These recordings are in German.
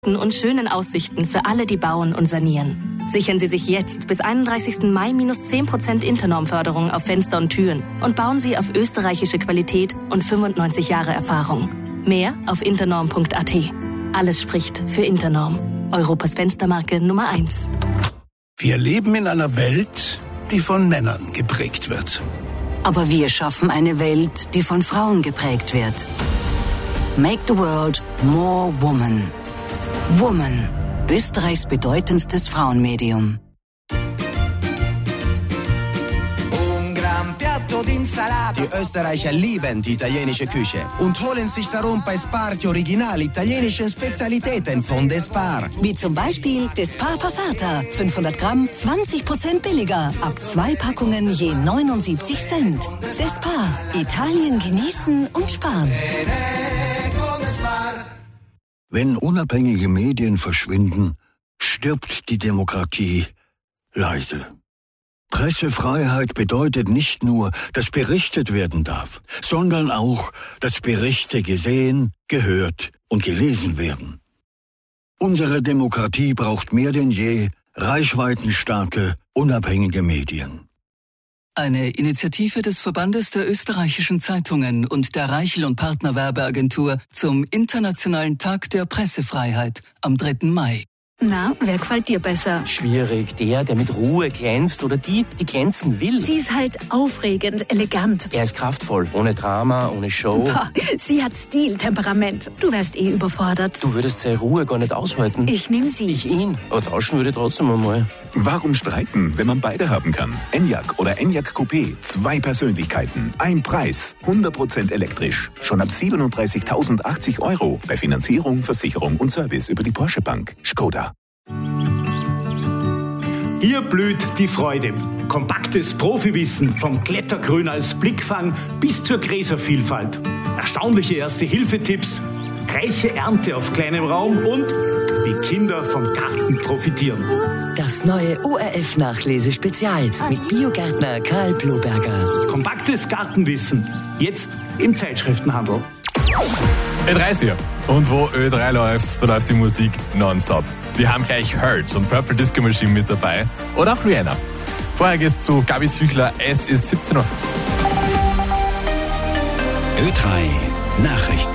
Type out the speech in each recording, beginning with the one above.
und schönen Aussichten für alle, die bauen und sanieren. Sichern Sie sich jetzt bis 31. Mai minus 10% Internorm-Förderung auf Fenster und Türen und bauen Sie auf österreichische Qualität und 95 Jahre Erfahrung. Mehr auf internorm.at. Alles spricht für Internorm. Europas Fenstermarke Nummer 1. Wir leben in einer Welt, die von Männern geprägt wird. Aber wir schaffen eine Welt, die von Frauen geprägt wird. Make the world more woman. Woman, Österreichs bedeutendstes Frauenmedium. Die Österreicher lieben die italienische Küche und holen sich darum bei Spar die original italienischen Spezialitäten von Despar. Wie zum Beispiel Despar Passata, 500 Gramm, 20% billiger, ab 2 Packungen je 79 Cent. Despar, Italien genießen und sparen. Wenn unabhängige Medien verschwinden, stirbt die Demokratie leise. Pressefreiheit bedeutet nicht nur, dass berichtet werden darf, sondern auch, dass Berichte gesehen, gehört und gelesen werden. Unsere Demokratie braucht mehr denn je reichweitenstarke, unabhängige Medien. Eine Initiative des Verbandes der österreichischen Zeitungen und der Reichel & Partner Werbeagentur zum Internationalen Tag der Pressefreiheit am 3. Mai. Na, wer gefällt dir besser? Schwierig. Der mit Ruhe glänzt oder die glänzen will. Sie ist halt aufregend, elegant. Er ist kraftvoll, ohne Drama, ohne Show. Boah, sie hat Stil, Temperament. Du wärst überfordert. Du würdest seine Ruhe gar nicht aushalten. Ich nehme sie. Ich ihn. Aber tauschen würde ich trotzdem einmal. Warum streiten, wenn man beide haben kann? Enyaq oder Enyaq Coupé. 2 Persönlichkeiten, ein Preis. 100% elektrisch. Schon ab 37.080 € bei Finanzierung, Versicherung und Service über die Porsche Bank. Skoda. Hier blüht die Freude. Kompaktes Profiwissen vom Klettergrün als Blickfang bis zur Gräservielfalt. Erstaunliche Erste-Hilfe-Tipps, reiche Ernte auf kleinem Raum und wie Kinder vom Garten profitieren. Das neue ORF-Nachlese-Spezial mit Biogärtner Karl Bloberger. Kompaktes Gartenwissen, jetzt im Zeitschriftenhandel. Ö3 und wo Ö3 läuft, da läuft die Musik nonstop. Wir haben gleich Hertz und Purple Disco Machine mit dabei oder auch Rihanna. Vorher geht's zu Gabi Tüchler, es ist 17 Uhr. Ö3 Nachrichten.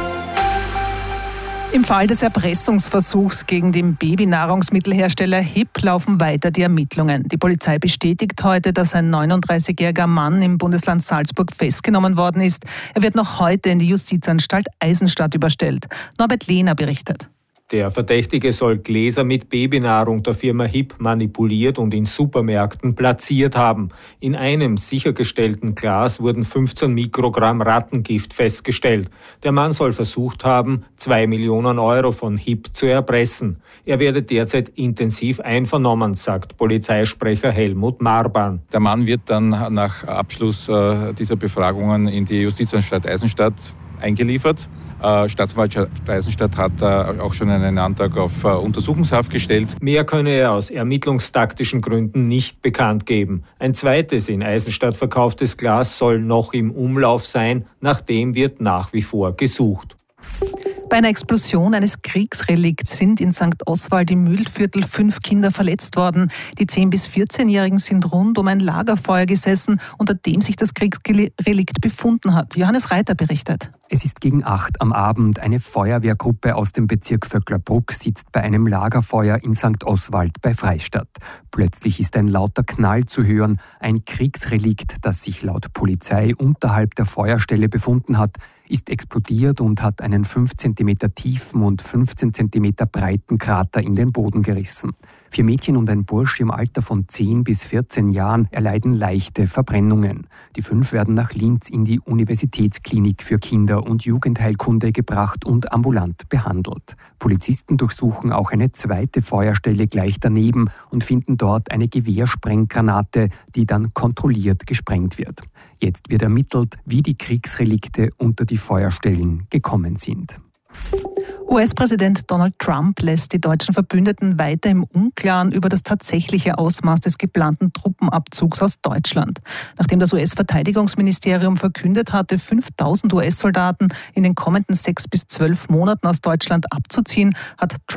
Im Fall des Erpressungsversuchs gegen den Babynahrungsmittelhersteller HiP laufen weiter die Ermittlungen. Die Polizei bestätigt heute, dass ein 39-jähriger Mann im Bundesland Salzburg festgenommen worden ist. Er wird noch heute in die Justizanstalt Eisenstadt überstellt. Norbert Lehner berichtet. Der Verdächtige soll Gläser mit Babynahrung der Firma HiP manipuliert und in Supermärkten platziert haben. In einem sichergestellten Glas wurden 15 Mikrogramm Rattengift festgestellt. Der Mann soll versucht haben, 2 Millionen € von HiP zu erpressen. Er werde derzeit intensiv einvernommen, sagt Polizeisprecher Helmut Marban. Der Mann wird dann nach Abschluss dieser Befragungen in die Justizanstalt Eisenstadt eingeliefert. Staatsanwaltschaft Eisenstadt hat auch schon einen Antrag auf Untersuchungshaft gestellt. Mehr könne er aus ermittlungstaktischen Gründen nicht bekannt geben. Ein zweites in Eisenstadt verkauftes Glas soll noch im Umlauf sein. Nach dem wird nach wie vor gesucht. Bei einer Explosion eines Kriegsrelikts sind in St. Oswald im Mühlviertel 5 Kinder verletzt worden. Die 10- bis 14-Jährigen sind rund um ein Lagerfeuer gesessen, unter dem sich das Kriegsrelikt befunden hat. Johannes Reiter berichtet. Es ist gegen 8 am Abend. Eine Feuerwehrgruppe aus dem Bezirk Vöcklerbruck sitzt bei einem Lagerfeuer in St. Oswald bei Freistadt. Plötzlich ist ein lauter Knall zu hören. Ein Kriegsrelikt, das sich laut Polizei unterhalb der Feuerstelle befunden hat, ist explodiert und hat einen 5 cm tiefen und 15 cm breiten Krater in den Boden gerissen. 4 Mädchen und ein Bursch im Alter von 10 bis 14 Jahren erleiden leichte Verbrennungen. Die 5 werden nach Linz in die Universitätsklinik für Kinder- und Jugendheilkunde gebracht und ambulant behandelt. Polizisten durchsuchen auch eine zweite Feuerstelle gleich daneben und finden dort eine Gewehrsprenggranate, die dann kontrolliert gesprengt wird. Jetzt wird ermittelt, wie die Kriegsrelikte unter die Feuerstellen gekommen sind. US-Präsident Donald Trump lässt die deutschen Verbündeten weiter im Unklaren über das tatsächliche Ausmaß des geplanten Truppenabzugs aus Deutschland. Nachdem das US-Verteidigungsministerium verkündet hatte, 5.000 US-Soldaten in den kommenden 6 bis 12 Monaten aus Deutschland abzuziehen, hat Trump